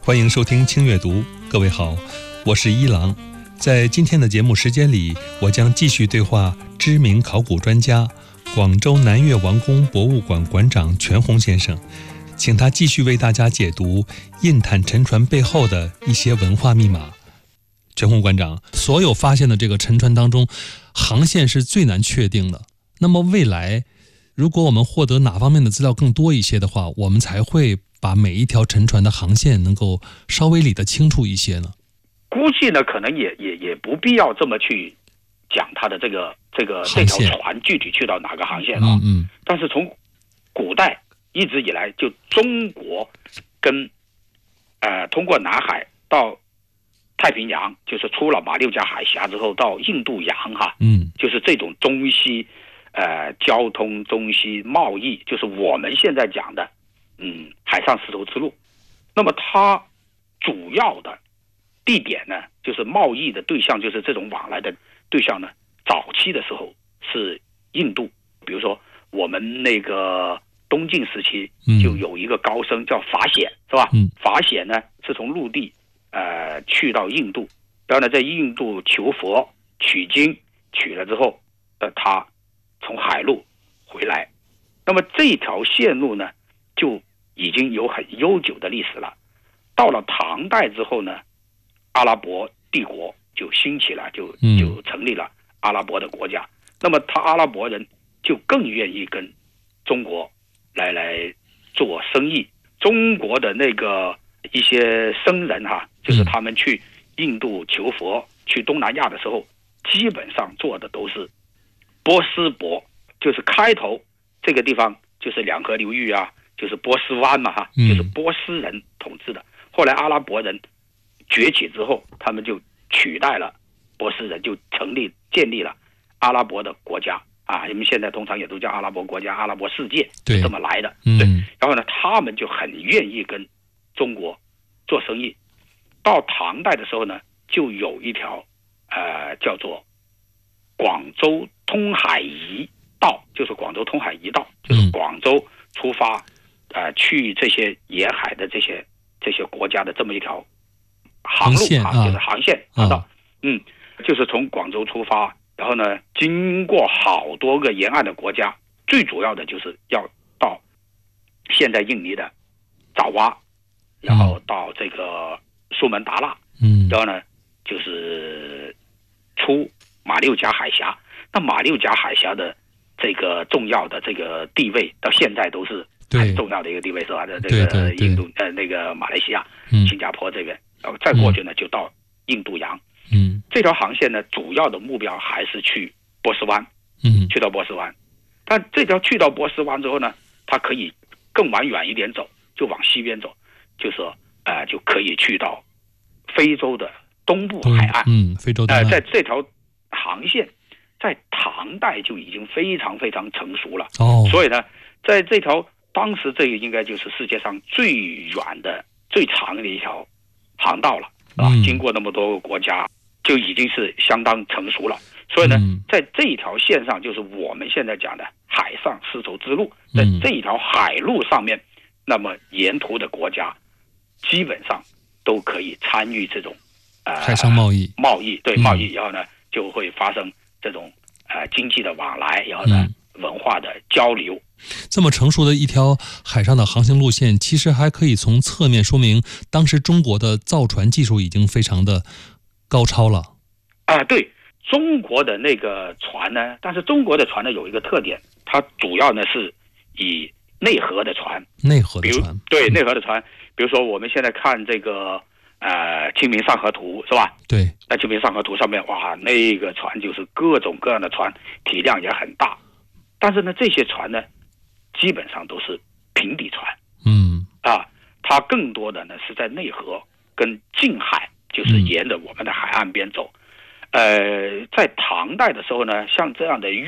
欢迎收听轻阅读，各位好，我是一郎。在今天的节目时间里，我将继续对话知名考古专家、广州南越王宫博物馆馆长全红先生，请他继续为大家解读印坦沉船背后的一些文化密码。全红馆长，所有发现的这个沉船当中，航线是最难确定的。那么未来，如果我们获得哪方面的资料更多一些的话，我们才会把每一条沉船的航线能够稍微理得清楚一些呢？ 估计呢，可能也不必要这么去讲它的这条船具体去到哪个航线啊。但是从古代一直以来，就中国跟通过南海到太平洋，就是出了马六甲海峡之后到印度洋就是这种中西交通、中西贸易，就是我们现在讲的海上丝绸之路。那么它主要的地点呢，就是贸易的对象，就是这种往来的对象呢，早期的时候是印度。比如说我们那个东晋时期就有一个高僧叫法显，是吧？法显呢是从陆地去到印度，然后呢在印度求佛取经，取了之后他从海路回来。那么这条线路呢就已经有很悠久的历史了。到了唐代之后呢，阿拉伯帝国就兴起了，就成立了阿拉伯的国家。那么阿拉伯人就更愿意跟中国来做生意。中国的那个一些僧人就是他们去印度求佛，去东南亚的时候，基本上做的都是波斯国，就是开头这个地方就是两河流域就是波斯湾嘛就是波斯人统治的。后来阿拉伯人崛起之后，他们就取代了波斯人，就建立了阿拉伯的国家我们现在通常也都叫阿拉伯国家、阿拉伯世界，是这么来的。对，然后呢，他们就很愿意跟中国做生意。到唐代的时候呢，就有一条叫做广州通海夷道，就是广州通海夷道，就是广州出发去这些沿海的这些国家的这么一条航路就是航线航道。就是从广州出发，然后呢经过好多个沿岸的国家，最主要的就是要到现在印尼的爪哇，然后到这个苏门答腊，然后呢就是出马六甲海峡。那马六甲海峡的这个重要的这个地位到现在都是很重要的一个地位，是吧？这个印度那个马来西亚、新加坡这边，然后再过去呢就到印度洋。这条航线呢主要的目标还是去波斯湾，去到波斯湾。但这条去到波斯湾之后呢，它可以更往远一点走，就往西边走，就是说就可以去到非洲的东部海岸。非洲东岸在这条航线在唐代就已经非常非常成熟了。所以呢在这条当时这个应该就是世界上最远的最长的一条航道了，经过那么多个国家就已经是相当成熟了。所以呢在这一条线上，就是我们现在讲的海上丝绸之路，在这一条海路上面，那么沿途的国家基本上都可以参与这种海上贸易， 对贸易，然后呢就会发生这种经济的往来，然后呢文化的交流。 这么成熟的一条海上的航行路线，其实还可以从侧面说明当时中国的造船技术已经非常的高超了。 对，中国的那个船呢，但是中国的船呢有一个特点，它主要呢是以内河的船，对，内河的船。比如说我们现在看这个清明上河图，是吧？对，那清明上河图上面那个船就是各种各样的船，体量也很大。但是呢这些船呢基本上都是平底船。它更多的呢是在内河跟近海，就是沿着我们的海岸边走。在唐代的时候呢，像这样的